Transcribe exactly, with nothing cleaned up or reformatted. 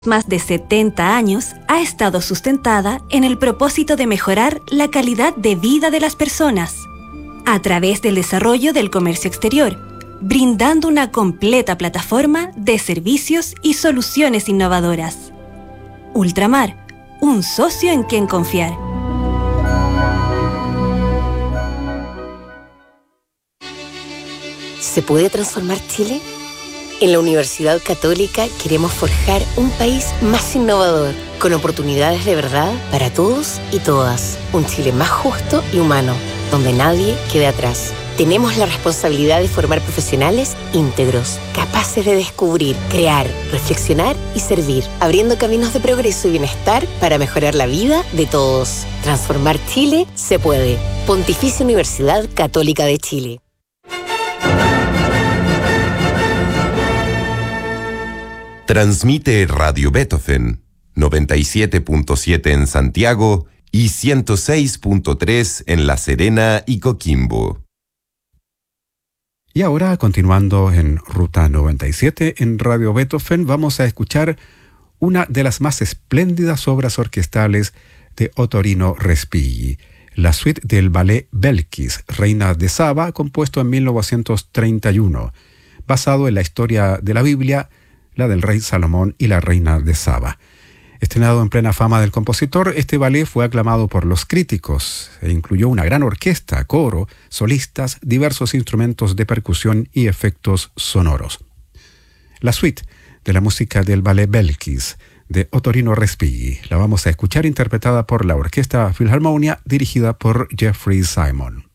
más de setenta años, ha estado sustentada en el propósito de mejorar la calidad de vida de las personas a través del desarrollo del comercio exterior, brindando una completa plataforma de servicios y soluciones innovadoras. Ultramar, un socio en quien confiar. ¿Se puede transformar Chile? En la Universidad Católica queremos forjar un país más innovador, con oportunidades de verdad para todos y todas. Un Chile más justo y humano, donde nadie quede atrás. Tenemos la responsabilidad de formar profesionales íntegros, capaces de descubrir, crear, reflexionar y servir, abriendo caminos de progreso y bienestar para mejorar la vida de todos. Transformar Chile se puede. Pontificia Universidad Católica de Chile. Transmite Radio Beethoven, noventa y siete punto siete en Santiago y ciento seis punto tres en La Serena y Coquimbo. Y ahora, continuando en Ruta noventa y siete en Radio Beethoven, vamos a escuchar una de las más espléndidas obras orquestales de Ottorino Respighi, la suite del ballet Belkis, Reina de Saba, compuesto en mil novecientos treinta y uno, basado en la historia de la Biblia, la del rey Salomón y la reina de Saba. Estrenado en plena fama del compositor, este ballet fue aclamado por los críticos e incluyó una gran orquesta, coro, solistas, diversos instrumentos de percusión y efectos sonoros. La suite de la música del ballet Belkis de Ottorino Respighi la vamos a escuchar interpretada por la Orquesta Philharmonia dirigida por Jeffrey Simon.